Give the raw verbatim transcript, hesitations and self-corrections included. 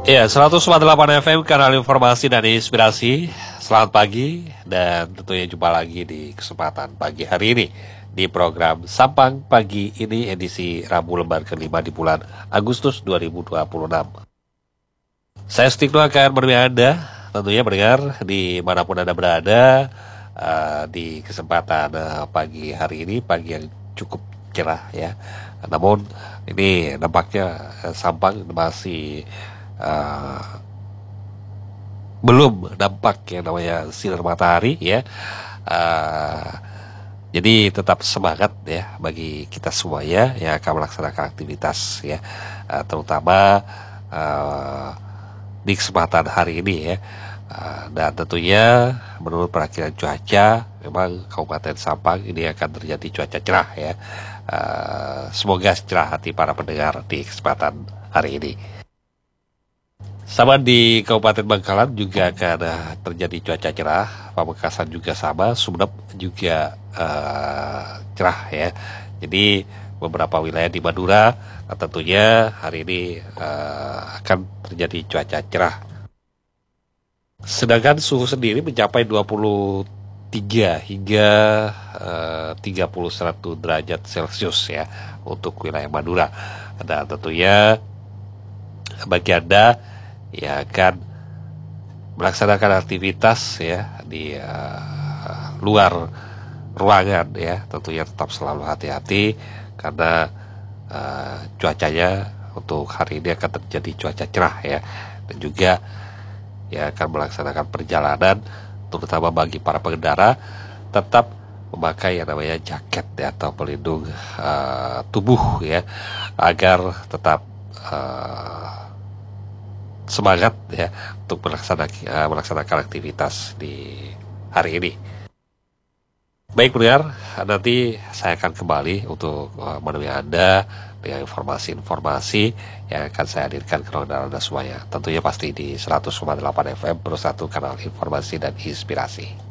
Ya, seratus koma delapan F M, kanal informasi dan inspirasi. Selamat pagi dan tentunya jumpa lagi di kesempatan pagi hari ini di program Sampang Pagi ini edisi Rabu lembar kelima di bulan Agustus dua ribu dua puluh enam. Saya Stikno akan menemani Anda tentunya mendengar dimanapun Anda berada uh, di kesempatan uh, pagi hari ini, pagi yang cukup cerah ya. Namun ini nampaknya uh, Sampang masih Uh, belum nampak yang namanya sinar matahari ya. Uh, jadi tetap semangat ya bagi kita semuanya yang akan melaksanakan aktivitas ya, uh, terutama uh, di kesempatan hari ini ya. Uh, dan tentunya menurut perakiraan cuaca memang Kabupaten Sampang ini akan terjadi cuaca cerah ya. Uh, semoga cerah hati para pendengar di kesempatan hari ini. Sama di Kabupaten Bangkalan juga akan uh, terjadi cuaca cerah, Pamekasan juga sama, Sumeneb juga uh, cerah ya. Jadi beberapa wilayah di Madura uh, tentunya hari ini uh, akan terjadi cuaca cerah. Sedangkan suhu sendiri mencapai dua puluh tiga hingga uh, tiga puluh satu derajat Celcius ya untuk wilayah Madura. Dan tentunya bagi Anda yang akan melaksanakan aktivitas ya di uh, luar ruangan ya, tentunya tetap selalu hati-hati karena uh, cuacanya untuk hari ini akan terjadi cuaca cerah ya. Dan juga yang akan melaksanakan perjalanan terutama bagi para pengendara tetap memakai yang namanya jaket ya, atau pelindung uh, tubuh ya, agar tetap uh, semangat ya untuk melaksanakan, uh, melaksanakan aktivitas di hari ini. Baik pendengar, nanti saya akan kembali untuk uh, menemui Anda dengan informasi-informasi yang akan saya hadirkan ke Anda semuanya. Tentunya pasti di seratus koma delapan F M, Pro satu kanal informasi dan inspirasi.